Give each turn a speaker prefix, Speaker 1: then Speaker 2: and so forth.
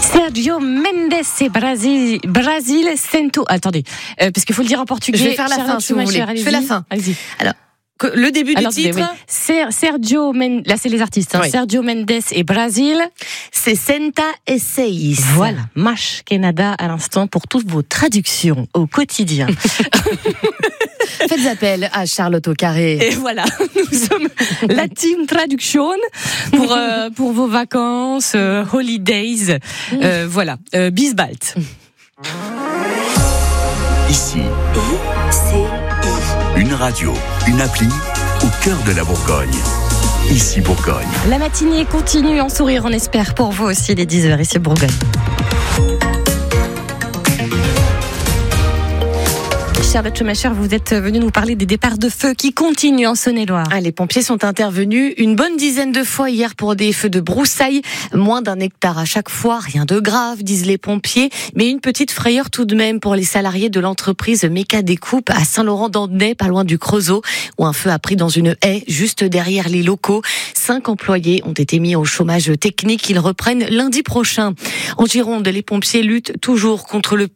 Speaker 1: Sergio Mendes et Brasil Sento. Attendez, parce qu'il faut le dire en portugais.
Speaker 2: Je vais faire la fin si vous voulez. Je fais la fin.
Speaker 1: Allez-y.
Speaker 2: Alors, le début du titre.
Speaker 1: Oui. Sergio Mendes, là c'est les artistes. Oui. Sergio Mendes et Brasil.
Speaker 2: 66.
Speaker 1: Voilà. Mash Canada à l'instant pour toutes vos traductions au quotidien.
Speaker 2: Faites appel à Charlotte au carré.
Speaker 1: Et voilà, nous sommes la team traduction pour vos vacances, holidays. Voilà, Bisbalt.
Speaker 3: Ici, une radio, une appli au cœur de la Bourgogne. Ici Bourgogne.
Speaker 1: La matinée continue en sourire, on espère pour vous aussi les 10h ici Bourgogne. Charlotte Schumacher, vous êtes venue nous parler des départs de feu qui continuent en Saône-et-Loire.
Speaker 2: Les pompiers sont intervenus une bonne dizaine de fois hier pour des feux de broussailles. Moins d'1 hectare à chaque fois, rien de grave, disent les pompiers. Mais une petite frayeur tout de même pour les salariés de l'entreprise Méca Découpe à Saint-Laurent-d'Andernay, pas loin du Creusot, où un feu a pris dans une haie juste derrière les locaux. 5 employés ont été mis au chômage technique. Ils reprennent lundi prochain. En Gironde, les pompiers luttent toujours contre le